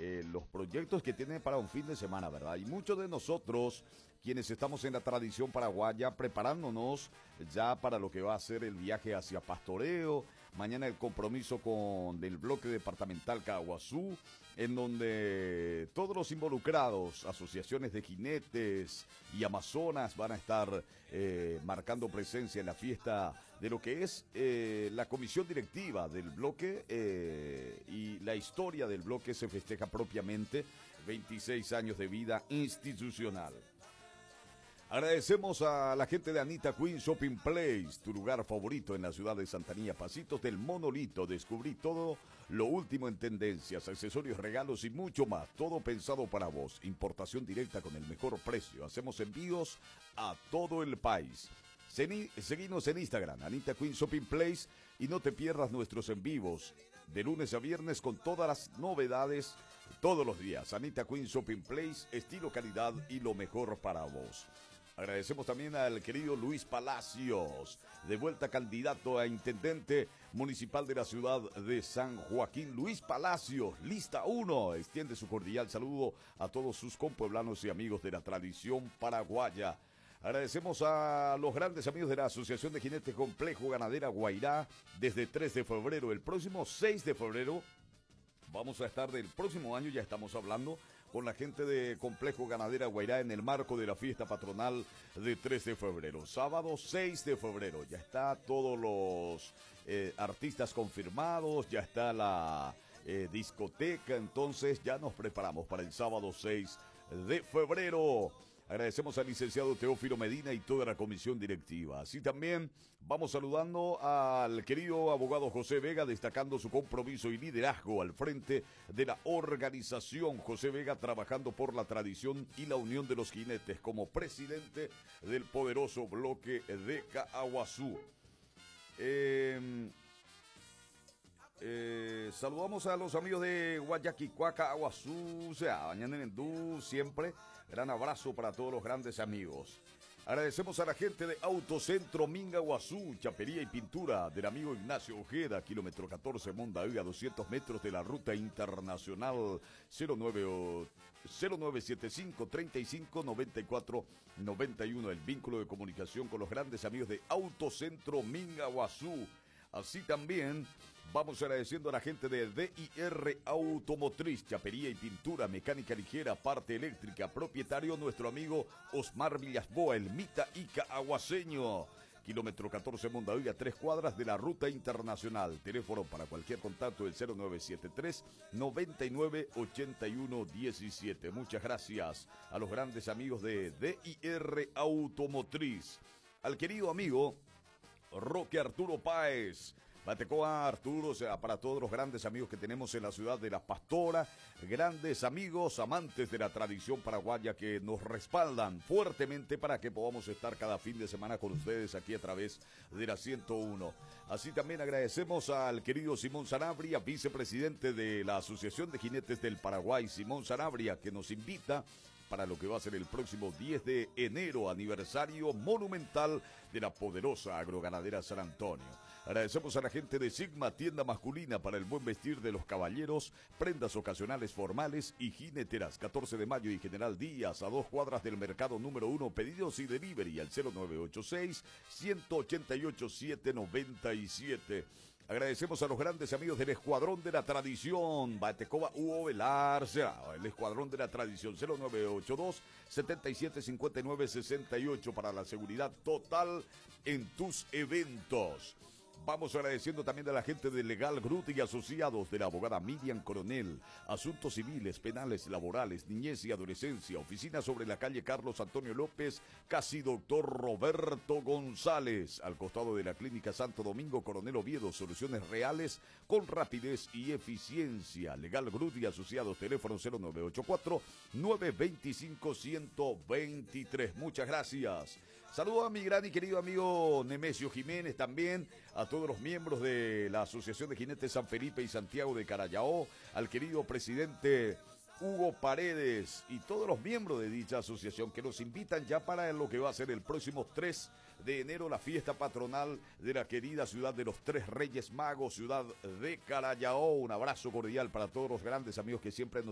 los proyectos que tiene para un fin de semana, ¿verdad? Y muchos de nosotros, quienes estamos en la tradición paraguaya, preparándonos ya para lo que va a ser el viaje hacia Pastoreo, mañana el compromiso con el bloque departamental Caguazú, en donde todos los involucrados, asociaciones de jinetes y amazonas, van a estar marcando presencia en la fiesta de lo que es la comisión directiva del bloque, y la historia del bloque se festeja propiamente 26 años de vida institucional. Agradecemos a la gente de Anita Queen Shopping Place, tu lugar favorito en la ciudad de Santanía, pasitos del Monolito. Descubrí todo lo último en tendencias, accesorios, regalos y mucho más. Todo pensado para vos. Importación directa con el mejor precio. Hacemos envíos a todo el país. Seguinos en Instagram, Anita Queen Shopping Place, y no te pierdas nuestros en vivos de lunes a viernes con todas las novedades todos los días. Anita Queen Shopping Place, estilo, calidad y lo mejor para vos. Agradecemos también al querido Luis Palacios, de vuelta candidato a intendente municipal de la ciudad de San Joaquín. Luis Palacios, lista 1, extiende su cordial saludo a todos sus compueblanos y amigos de la tradición paraguaya. Agradecemos a los grandes amigos de la Asociación de Jinetes Complejo Ganadera Guairá desde 3 de febrero. El próximo 6 de febrero vamos a estar del próximo año, ya estamos hablando con la gente de Complejo Ganadera Guairá en el marco de la fiesta patronal de 3 de febrero. Sábado 6 de febrero, ya está todos los artistas confirmados, ya está la discoteca, entonces ya nos preparamos para el sábado 6 de febrero. Agradecemos al licenciado Teófilo Medina y toda la comisión directiva. Así también vamos saludando al querido abogado José Vega, destacando su compromiso y liderazgo al frente de la organización. José Vega trabajando por la tradición y la unión de los jinetes como presidente del poderoso bloque de Caguazú. Saludamos a los amigos de Guayaquicuaca, Aguazú, o sea, Bañanenendú, siempre. Gran abrazo para todos los grandes amigos. Agradecemos a la gente de Autocentro Minga Guazú, chapería y pintura del amigo Ignacio Ojeda, kilómetro 14, Mondavi, a 200 metros de la ruta internacional 0975 35 94 91. El vínculo de comunicación con los grandes amigos de Autocentro Minga Guazú. Así también vamos agradeciendo a la gente de DIR Automotriz, chapería y pintura, mecánica ligera, parte eléctrica, propietario nuestro amigo Osmar Villasboa, el Mita Ica Aguaseño. Kilómetro 14 Mondavi, a 3 cuadras de la ruta internacional. Teléfono para cualquier contacto del 0973 99 81 17. Muchas gracias a los grandes amigos de DIR Automotriz. Al querido amigo Roque Arturo Páez, Batecoa Arturo, o sea, para todos los grandes amigos que tenemos en la ciudad de La Pastora, grandes amigos, amantes de la tradición paraguaya que nos respaldan fuertemente para que podamos estar cada fin de semana con ustedes aquí a través de la 101. Así también agradecemos al querido Simón Sanabria, vicepresidente de la Asociación de Jinetes del Paraguay, Simón Sanabria, que nos invita para lo que va a ser el próximo 10 de enero, aniversario monumental de la poderosa agroganadera San Antonio. Agradecemos a la gente de Sigma, tienda masculina para el buen vestir de los caballeros, prendas ocasionales formales y jineteras. 14 de mayo y General Díaz, a 2 cuadras del mercado número 1, pedidos y delivery al 0986 188 797. Agradecemos a los grandes amigos del Escuadrón de la Tradición, Batecoba Hugo Velar, el Escuadrón de la Tradición, 0982 7759 68 para la seguridad total en tus eventos. Vamos agradeciendo también a la gente de Legal Group y Asociados, de la abogada Miriam Coronel, asuntos civiles, penales, laborales, niñez y adolescencia, oficina sobre la calle Carlos Antonio López, casi doctor Roberto González, al costado de la Clínica Santo Domingo Coronel Oviedo, soluciones reales con rapidez y eficiencia. Legal Group y Asociados, teléfono 0984 925 123. Muchas gracias. Saludo a mi gran y querido amigo Nemesio Jiménez, también a todos los miembros de la Asociación de Jinetes San Felipe y Santiago de Carayao, al querido presidente Hugo Paredes y todos los miembros de dicha asociación que nos invitan ya para lo que va a ser el próximo 3 de enero, la fiesta patronal de la querida ciudad de los Tres Reyes Magos, ciudad de Carayao. Un abrazo cordial para todos los grandes amigos que siempre nos